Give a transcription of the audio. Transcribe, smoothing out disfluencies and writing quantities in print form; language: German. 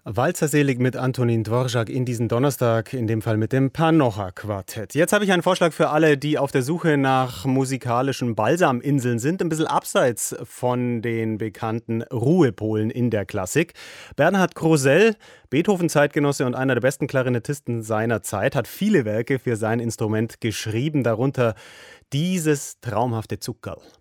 Walzerselig mit Antonin Dvorak in diesen Donnerstag, in dem Fall mit dem Panocha-Quartett. Jetzt habe ich einen Vorschlag für alle, die auf der Suche nach musikalischen Balsaminseln sind, ein bisschen abseits von den bekannten Ruhepolen in der Klassik. Bernhard Krosell, Beethoven-Zeitgenosse und einer der besten Klarinettisten seiner Zeit, hat viele Werke für sein Instrument geschrieben, darunter dieses traumhafte Zuckerl.